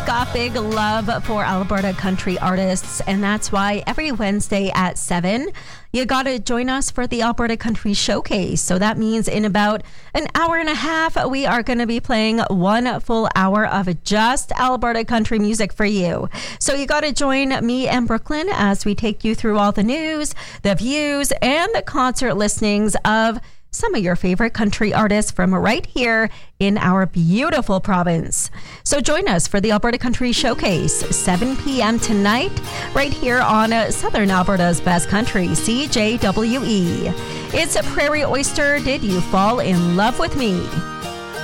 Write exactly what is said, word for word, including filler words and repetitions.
got big love for Alberta country artists, and that's why every Wednesday at seven, you got to join us for the Alberta Country Showcase. So that means in about an hour and a half, we are going to be playing one full hour of just Alberta country music for you. So you got to join me and Brooklyn as we take you through all the news, the views, and the concert listings of some of your favorite country artists from right here in our beautiful province. So join us for the Alberta Country Showcase, seven p.m. tonight, right here on uh, Southern Alberta's Best Country, C J W E. It's a Prairie Oyster. Did you fall in love with me?